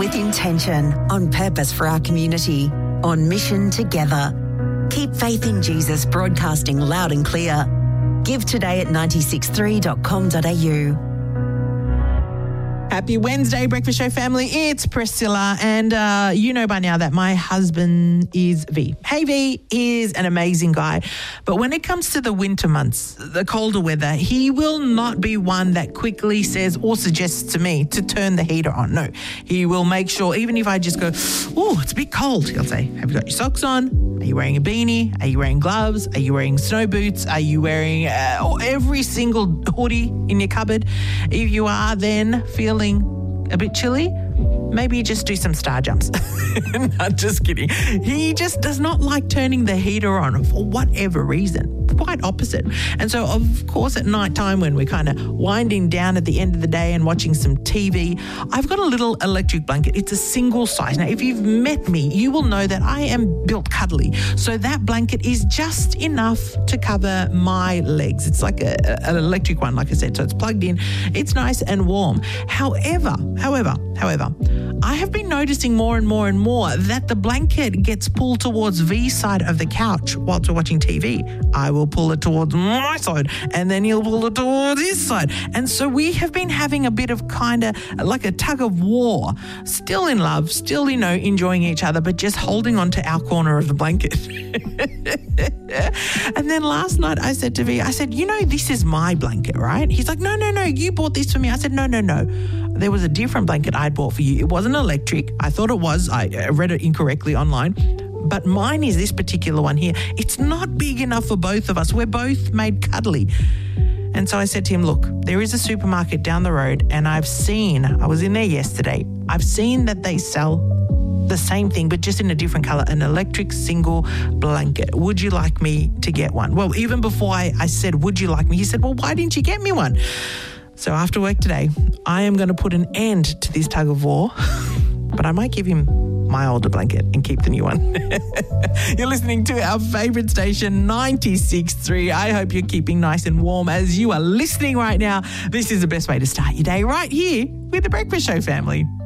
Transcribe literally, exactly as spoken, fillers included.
with intention, on purpose for our community, on mission together. Keep faith in Jesus broadcasting loud and clear. Give today at nine six three dot com dot a u. Happy Wednesday, Breakfast Show family. It's Priscilla, and uh, you know by now that my husband is V. Hey, V is an amazing guy, but when it comes to the winter months, the colder weather, he will not be one that quickly says or suggests to me to turn the heater on. No, he will make sure, even if I just go, oh, it's a bit cold, he'll say, have you got your socks on? Are you wearing a beanie? Are you wearing gloves? Are you wearing snow boots? Are you wearing uh, every single hoodie in your cupboard? If you are then feeling a bit chilly, maybe just do some star jumps. No, just kidding. He just does not like turning the heater on for whatever reason. Quite opposite. And so, of course, at night time when we're kind of winding down at the end of the day and watching some T V, I've got a little electric blanket. It's a single size. Now, if you've met me, you will know that I am built cuddly. So that blanket is just enough to cover my legs. It's like a, a, an electric one, like I said. So it's plugged in. It's nice and warm. However, however, however, I have been noticing more and more and more that the blanket gets pulled towards V's side of the couch whilst we're watching T V. I will pull it towards my side and then he'll pull it towards his side. And so we have been having a bit of kind of like a tug of war. Still in love, still, you know, enjoying each other, but just holding on to our corner of the blanket. And then last night I said to V, I said, you know, this is my blanket, right? He's like, no, no, no, you bought this for me. I said, no, no, no. There was a different blanket I'd bought for you. It wasn't electric. I thought it was. I read it incorrectly online. But mine is this particular one here. It's not big enough for both of us. We're both made cuddly. And so I said to him, look, there is a supermarket down the road and I've seen, I was in there yesterday, I've seen that they sell the same thing but just in a different colour, an electric single blanket. Would you like me to get one? Well, even before I, I said, would you like me? He said, well, why didn't you get me one? So after work today, I am going to put an end to this tug of war, but I might give him my older blanket and keep the new one. You're listening to our favourite station, ninety-six point three. I hope you're keeping nice and warm as you are listening right now. This is the best way to start your day right here with the Breakfast Show family.